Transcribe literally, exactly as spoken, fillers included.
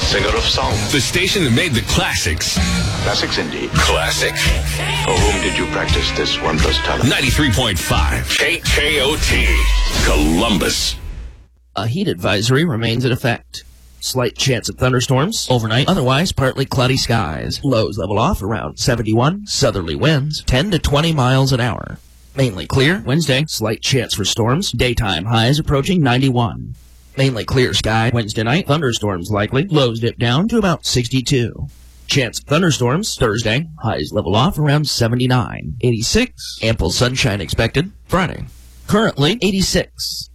singer of song. The station that made the classics. Classics indeed. Classic. For whom did you practice this wondrous talent? ninety-three point five K K O T, Columbus. A heat advisory remains in effect. Slight chance of thunderstorms overnight, otherwise partly cloudy skies. Lows level off around seventy-one, southerly winds ten to twenty miles an hour. Mainly clear. Wednesday, slight chance for storms. Daytime highs approaching ninety-one. Mainly clear sky. Wednesday night, thunderstorms likely. Lows dip down to about sixty-two. Chance of thunderstorms Thursday. Highs level off around seventy-nine. eighty-six. Ample sunshine expected Friday. Currently eighty-six.